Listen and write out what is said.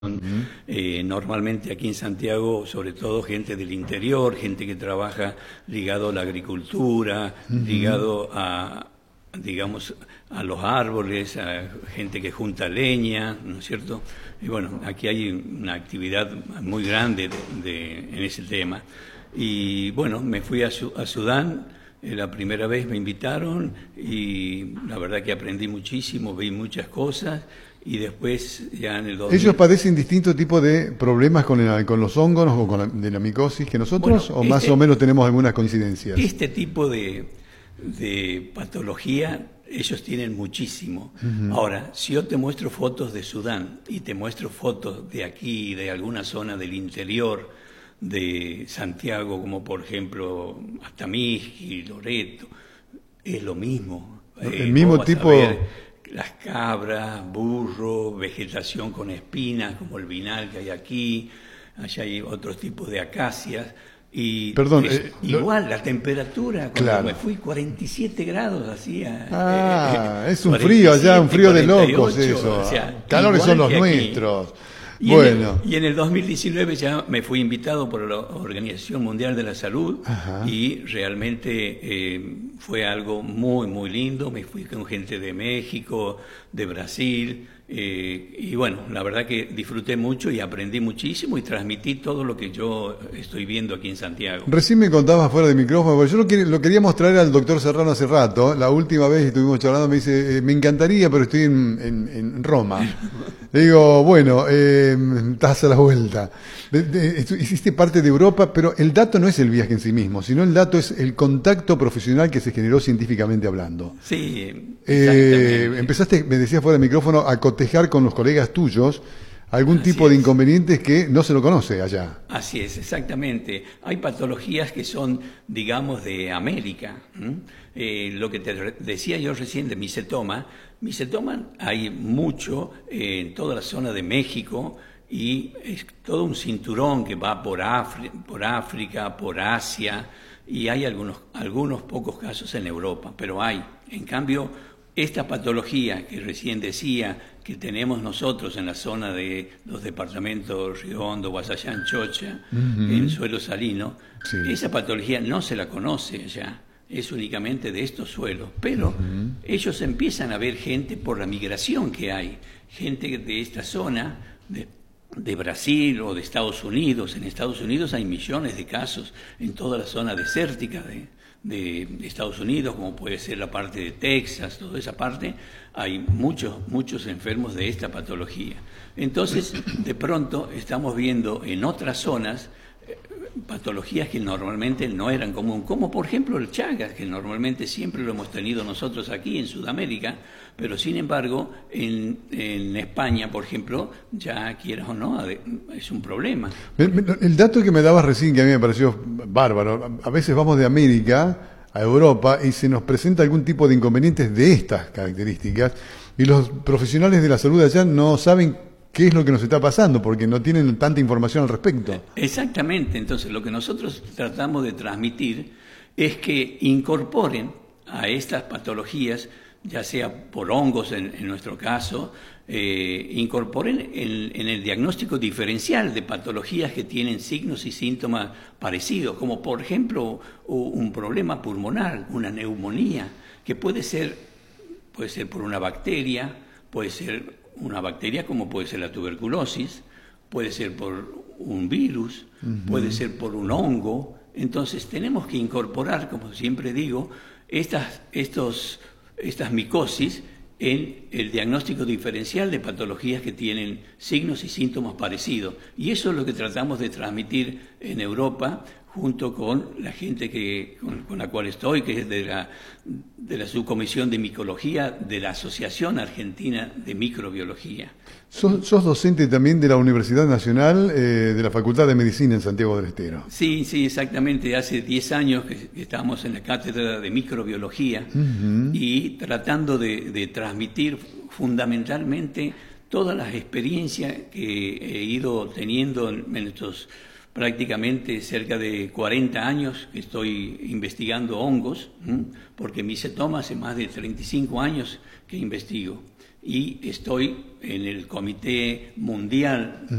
Normalmente aquí en Santiago, sobre todo gente del interior, gente que trabaja ligado a la agricultura, ligado a, digamos, a los árboles, a gente que junta leña, ¿no es cierto? Y bueno, aquí hay una actividad muy grande en ese tema. Y bueno, me fui a Sudán. La primera vez me invitaron y la verdad que aprendí muchísimo, vi muchas cosas y después ya en el 2000... ¿Ellos padecen distintos tipos de problemas con los hongos o de la micosis que nosotros? Bueno, ¿o más o menos tenemos algunas coincidencias? Este tipo de patología ellos tienen muchísimo. Ahora, si yo te muestro fotos de Sudán y te muestro fotos de aquí, de alguna zona del interior de Santiago, como por ejemplo Atamizqui, Loreto, es lo mismo. El mismo tipo. Las cabras, burro, vegetación con espinas, como el vinal que hay aquí, allá hay otros tipos de acacias. Y perdón, igual la temperatura, cuando claro. me fui 47 grados hacía. Es un frío allá, un frío 48, de locos eso. O sea, calores son los nuestros. Y, bueno. y en el 2019 ya me fui invitado por la Organización Mundial de la Salud. Ajá. Y realmente fue algo muy, muy lindo. Me fui con gente de México, de Brasil. Y bueno, la verdad que disfruté mucho y aprendí muchísimo y transmití todo lo que yo estoy viendo aquí en Santiago. Recién me contabas fuera de micrófono, porque yo lo quería mostrar al doctor Serrano hace rato. La última vez que estuvimos charlando me dice, me encantaría, pero estoy en Roma. Le digo, bueno, estás a la vuelta. Hiciste parte de Europa, pero el dato no es el viaje en sí mismo, sino el dato es el contacto profesional que se generó científicamente hablando. Sí, exactamente. Empezaste, me decías fuera de micrófono, a cotejar con los colegas tuyos algún tipo de inconvenientes que no se lo conoce allá. Así es, exactamente. Hay patologías que son, digamos, de América. Lo que te decía yo recién de micetoma hay mucho en toda la zona de México y es todo un cinturón que va por África, por Asia y hay algunos pocos casos en Europa, pero hay. En cambio, esta patología que recién decía que tenemos nosotros en la zona de los departamentos Río Hondo, Guasayán, Chocha, en suelo salino, sí. Esa patología no se la conoce allá, es únicamente de estos suelos, pero ellos empiezan a ver gente por la migración que hay, gente de esta zona, de Brasil o de Estados Unidos. En Estados Unidos hay millones de casos en toda la zona desértica de Estados Unidos, como puede ser la parte de Texas, toda esa parte, hay muchos enfermos de esta patología. Entonces, de pronto, estamos viendo en otras zonas patologías que normalmente no eran común, como por ejemplo el Chagas, que normalmente siempre lo hemos tenido nosotros aquí en Sudamérica, pero sin embargo en España, por ejemplo, ya quieras o no, es un problema. El dato que me dabas recién, que a mí me pareció bárbaro, a veces vamos de América a Europa y se nos presenta algún tipo de inconvenientes de estas características y los profesionales de la salud allá no saben qué es lo que nos está pasando, porque no tienen tanta información al respecto. Exactamente, entonces lo que nosotros tratamos de transmitir es que incorporen a estas patologías, ya sea por hongos en nuestro caso, incorporen en el diagnóstico diferencial de patologías que tienen signos y síntomas parecidos, como por ejemplo un problema pulmonar, una neumonía, que puede ser por una bacteria, puede ser una bacteria como puede ser la tuberculosis, puede ser por un virus, puede ser por un hongo. Entonces tenemos que incorporar, como siempre digo, estas micosis en el diagnóstico diferencial de patologías que tienen signos y síntomas parecidos. Y eso es lo que tratamos de transmitir en Europa, junto con la gente con la cual estoy, que es de la subcomisión de micología de la Asociación Argentina de Microbiología. ¿Sos docente también de la Universidad Nacional de la Facultad de Medicina en Santiago del Estero? Sí, exactamente. Hace 10 años que estamos en la cátedra de microbiología y tratando de transmitir fundamentalmente todas las experiencias que he ido teniendo en estos prácticamente cerca de 40 años que estoy investigando hongos, porque micetoma hace más de 35 años que investigo. y estoy en el Comité Mundial